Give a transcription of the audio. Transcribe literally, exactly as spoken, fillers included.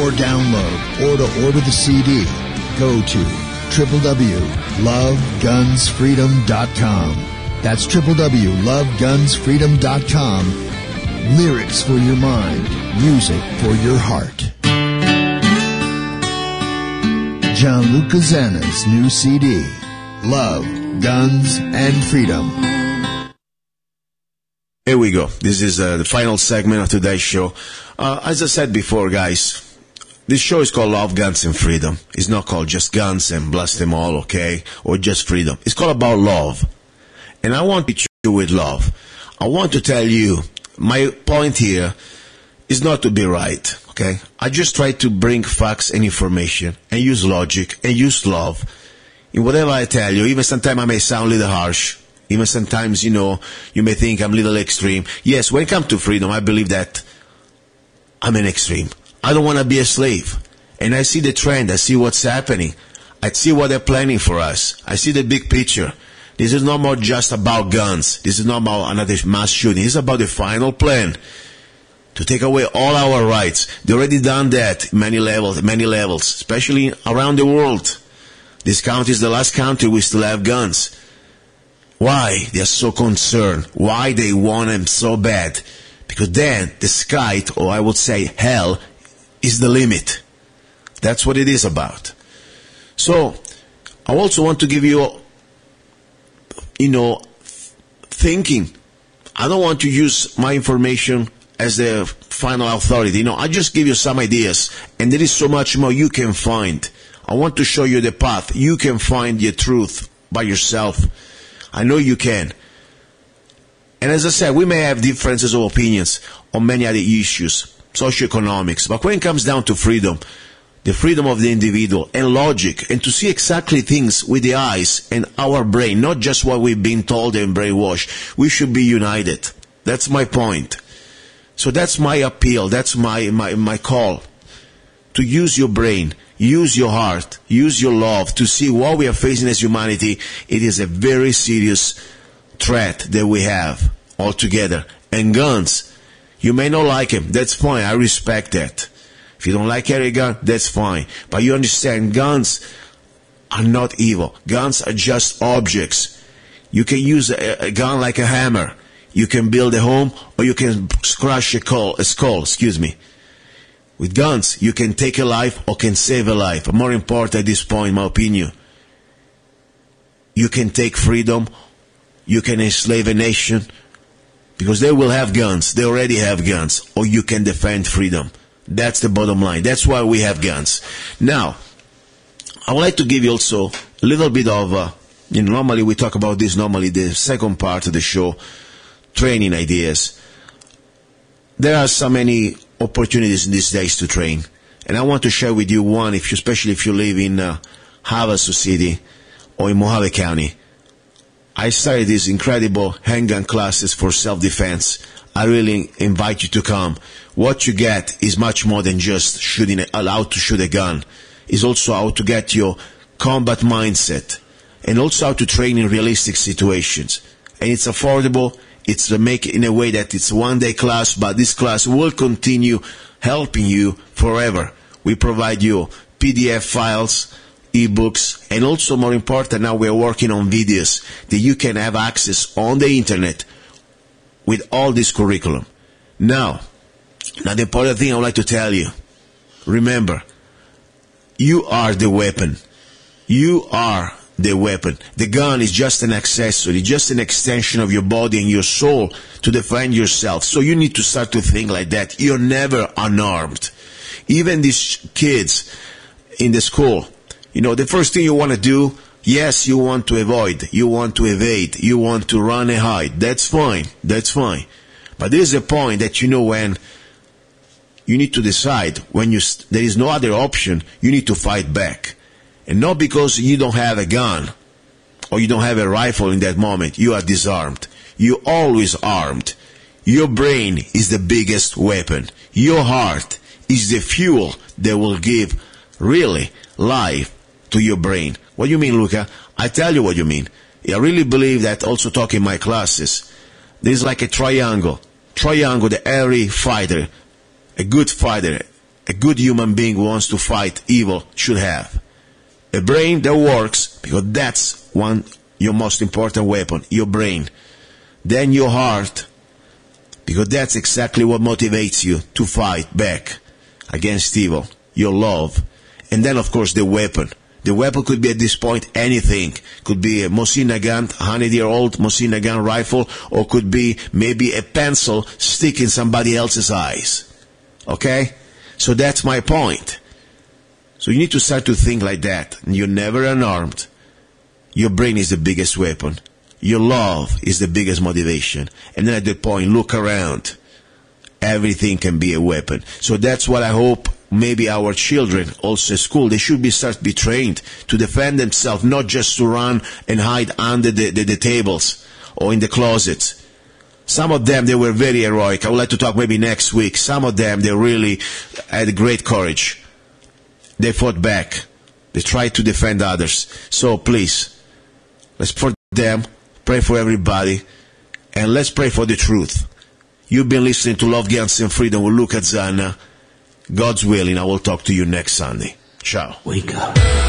or download, or to order the C D, go to w w w dot love guns freedom dot com. That's w w w dot love guns freedom dot com. Lyrics for your mind, music for your heart. Gianluca Zanna's new C D, Love, Guns, and Freedom. Here we go. This is uh, the final segment of today's show. Uh, as I said before, guys, this show is called Love, Guns, and Freedom. It's not called just guns and blast them all, okay? Or just freedom. It's called about love. And I want to treat you with love. I want to tell you, my point here is not to be right, okay? I just try to bring facts and information and use logic and use love in whatever I tell you. Even sometimes I may sound a little harsh. Even sometimes, you know, you may think I'm a little extreme. Yes, when it comes to freedom, I believe that I'm an extreme. I don't want to be a slave. And I see the trend. I see what's happening. I see what they're planning for us. I see the big picture. This is not more just about guns. This is not about another mass shooting. This is about the final plan to take away all our rights. They already done that in many levels, many levels, especially around the world. This country is the last country we still have guns. Why they are so concerned? Why they want them so bad? Because then the sky, or I would say hell, is the limit. That's what it is about. So, I also want to give you, you know, thinking. I don't want to use my information as the final authority. You know, I just give you some ideas, and there is so much more you can find. I want to show you the path. You can find your truth by yourself. I know you can. And as I said, we may have differences of opinions on many other issues, socioeconomics, but when it comes down to freedom, the freedom of the individual and logic, and to see exactly things with the eyes and our brain, not just what we've been told and brainwashed, we should be united. That's my point. So that's my appeal, that's my, my, my call. To use your brain, use your heart, use your love to see what we are facing as humanity. It is a very serious threat that we have altogether. And guns, you may not like them. That's fine. I respect that. If you don't like carry a gun, that's fine. But you understand, guns are not evil. Guns are just objects. You can use a, a gun like a hammer. You can build a home, or you can crush a skull, a skull, excuse me. With guns, you can take a life or can save a life. But more important at this point, in my opinion, you can take freedom, you can enslave a nation, because they will have guns. They already have guns. Or you can defend freedom. That's the bottom line. That's why we have guns. Now, I would like to give you also a little bit of, uh, you know, normally we talk about this, normally the second part of the show, training ideas. There are so many opportunities in these days to train, and I want to share with you one, if you, especially if you live in uh, Havasu City or in Mojave County. I started these incredible handgun classes for self-defense. I really invite you to come. What you get is much more than just shooting, allowed to shoot a gun. It's also how to get your combat mindset, and also how to train in realistic situations. And it's affordable. It's make in a way that it's one day class, but this class will continue helping you forever. We provide you P D F files, ebooks, and also more important, now we're working on videos that you can have access on the internet with all this curriculum. Now, now the important thing I would like to tell you, remember, you are the weapon. You are the weapon. The gun is just an accessory, just an extension of your body and your soul to defend yourself. So you need to start to think like that. You're never unarmed. Even these kids in the school, you know, the first thing you want to do, yes, you want to avoid, you want to evade, you want to run and hide. That's fine. That's fine. But there is a point that, you know, when you need to decide, when you there is no other option, you need to fight back. And not because you don't have a gun or you don't have a rifle in that moment, you are disarmed. You're always armed. Your brain is the biggest weapon. Your heart is the fuel that will give really life to your brain. What do you mean, Luca? I tell you what you mean. I really believe that, also talking in my classes, there's like a triangle. Triangle that every fighter, a good fighter, a good human being who wants to fight evil should have. A brain that works, because that's one your most important weapon, your brain. Then your heart, because that's exactly what motivates you to fight back against evil, your love. And then, of course, the weapon. The weapon could be at this point anything. Could be a Mosin Nagant, one hundred year old Mosin Nagant rifle, or could be maybe a pencil stick in somebody else's eyes. Okay? So that's my point. So you need to start to think like that. You're never unarmed. Your brain is the biggest weapon. Your love is the biggest motivation. And then at that point, look around. Everything can be a weapon. So that's what I hope maybe our children, also at school, they should be start to be trained to defend themselves, not just to run and hide under the, the, the tables or in the closets. Some of them, they were very heroic. I would like to talk maybe next week. Some of them, they really had great courage. They fought back. They tried to defend others. So please, let's pray for them, pray for everybody, and let's pray for the truth. You've been listening to Love, Guns, and Freedom with Luca Zanna. God's willing, I will talk to you next Sunday. Ciao. Wake up.